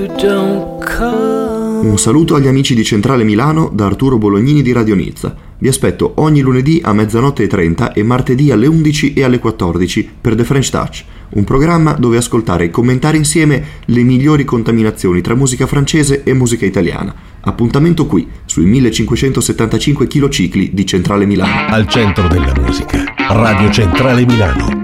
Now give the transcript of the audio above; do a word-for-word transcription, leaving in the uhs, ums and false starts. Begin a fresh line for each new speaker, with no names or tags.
Un saluto agli amici di Centrale Milano da Arturo Bolognini di Radio Nizza. Vi aspetto ogni lunedì a mezzanotte e trenta e martedì alle undici e alle quattordici per The French Touch, un programma dove ascoltare e commentare insieme le migliori contaminazioni tra musica francese e musica italiana. Appuntamento qui, sui millecinquecentosettantacinque km di Centrale Milano.
Al centro della musica, Radio Centrale Milano.